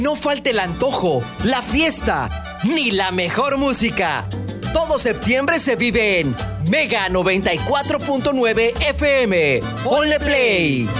No falte el antojo, la fiesta, ni la mejor música. Todo septiembre se vive en Mega 94.9 FM. Ponle play.